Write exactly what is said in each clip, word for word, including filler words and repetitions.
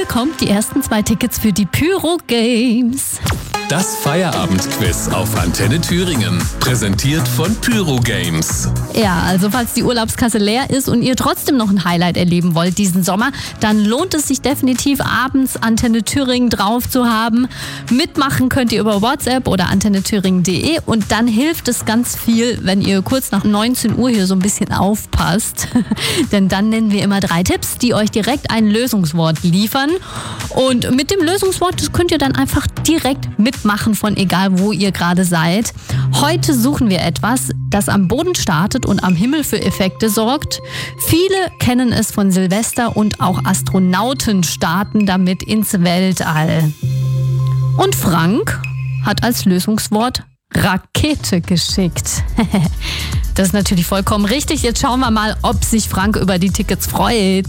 bekommt die ersten zwei Tickets für die Pyro Games. Das Feierabendquiz auf Antenne Thüringen. Präsentiert von Pyro Games. Ja, also falls die Urlaubskasse leer ist und ihr trotzdem noch ein Highlight erleben wollt diesen Sommer, dann lohnt es sich definitiv, abends Antenne Thüringen drauf zu haben. Mitmachen könnt ihr über WhatsApp oder antenne thüringen punkt de und dann hilft es ganz viel, wenn ihr kurz nach neunzehn Uhr hier so ein bisschen aufpasst. Denn dann nennen wir immer drei Tipps, die euch direkt ein Lösungswort liefern. Und mit dem Lösungswort, das könnt ihr dann einfach direkt mitmachen, von egal wo ihr gerade seid. Heute suchen wir etwas, das am Boden startet und am Himmel für Effekte sorgt. Viele kennen es von Silvester und auch Astronauten starten damit ins Weltall. Und Frank hat als Lösungswort Rakete geschickt. Das ist natürlich vollkommen richtig. Jetzt schauen wir mal, ob sich Frank über die Tickets freut.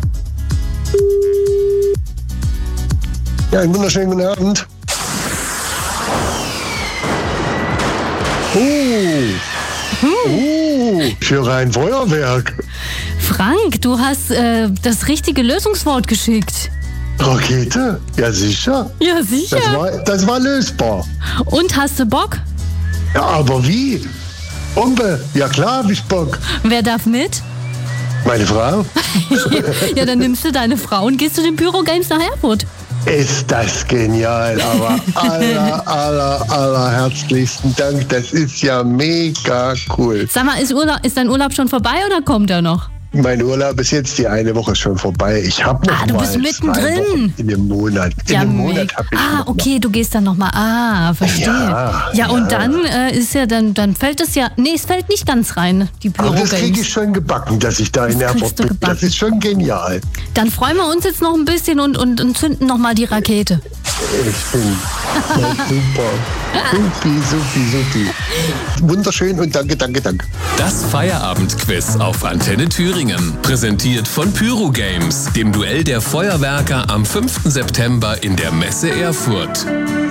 Ja, einen wunderschönen guten Abend. Oh, oh, für ein Feuerwerk. Frank, du hast äh, das richtige Lösungswort geschickt. Rakete? Ja, sicher. Ja, sicher. Das war, das war lösbar. Und hast du Bock? Ja, aber wie? Bombe. Ja, klar, hab ich Bock. Wer darf mit? Meine Frau? Ja, dann nimmst du deine Frau und gehst zu den Pyro Games nach Erfurt. Ist das genial, aber aller, aller, aller herzlichsten Dank. Das ist ja mega cool. Sag mal, ist, Urlaub, ist dein Urlaub schon vorbei oder kommt er noch? Mein Urlaub ist jetzt die eine Woche schon vorbei. Ich habe noch Ah, du mal bist mittendrin. zwei Wochen in dem Monat. In ja, dem Monat habe ich Ah, noch okay, du gehst dann nochmal. Ah, verstehe. Ja, ja, und ja. dann äh, ist ja dann, dann fällt es ja. Nee, es fällt nicht ganz rein, die Pyro Aber das Games. kriege ich schon gebacken, dass ich da in Das Erfurt kriegst du bin. gebacken. Das ist schon genial. Dann freuen wir uns jetzt noch ein bisschen und, und, und zünden nochmal die Rakete. Ich bin ja, super. Supi, supi, supi. Wunderschön und danke, danke, danke. Das Feierabendquiz auf Antenne Thüringen. Präsentiert von Pyro Games, dem Duell der Feuerwerker am fünften September in der Messe Erfurt.